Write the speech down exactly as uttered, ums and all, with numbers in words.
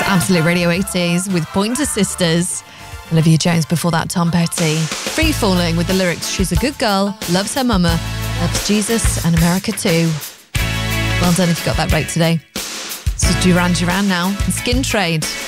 Absolute Radio eighties with Pointer Sisters. Olivia Jones before that, Tom Petty. Free Falling with the lyrics, she's a good girl, loves her mama, loves Jesus and America too. Well done if you got that right today. So Duran Duran now and Skin Trade.